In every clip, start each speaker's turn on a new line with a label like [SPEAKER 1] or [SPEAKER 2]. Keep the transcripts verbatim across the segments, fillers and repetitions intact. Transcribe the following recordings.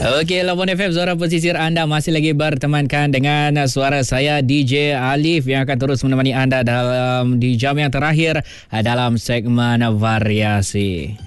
[SPEAKER 1] Okey, Labuan F M, suara pesisir anda masih lagi bertemankan dengan suara saya D J Alif yang akan terus menemani anda dalam di jam yang terakhir dalam segmen variasi.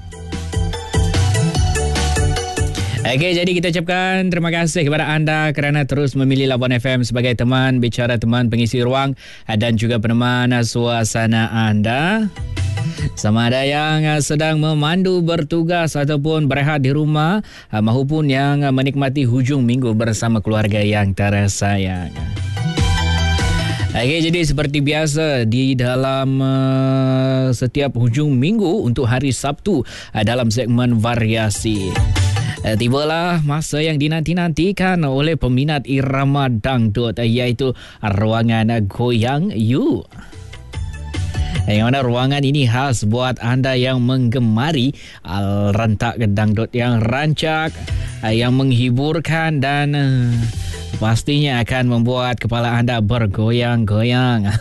[SPEAKER 1] Okey, jadi kita ucapkan terima kasih kepada anda kerana terus memilih Labuan F M sebagai teman bicara, teman pengisi ruang dan juga peneman suasana anda. Sama ada yang sedang memandu bertugas ataupun berehat di rumah maupun yang menikmati hujung minggu bersama keluarga yang tersayang. Okey, jadi seperti biasa di dalam uh, setiap hujung minggu untuk hari Sabtu uh, dalam segmen variasi. Uh, tibalah masa yang dinanti-nantikan oleh peminat irama dangdut uh, iaitu ruangan Goyang You. Yang mana ruangan ini khas buat anda yang menggemari uh, rentak dangdut yang rancak, uh, yang menghiburkan dan uh, pastinya akan membuat kepala anda bergoyang-goyang.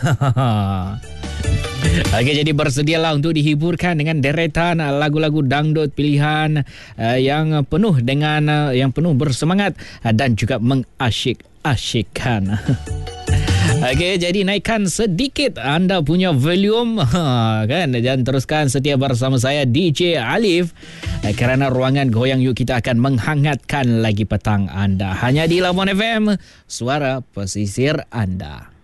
[SPEAKER 1] Okey, jadi bersedialah untuk dihiburkan dengan deretan uh, lagu-lagu dangdut pilihan uh, yang penuh dengan uh, yang penuh bersemangat uh, dan juga mengasyik-asyikkan. Okey, jadi naikkan sedikit anda punya volume ha, kan, dan teruskan setia bersama saya D J Alif kerana ruangan Goyang You kita akan menghangatkan lagi petang anda hanya di Labuan F M, suara pesisir anda.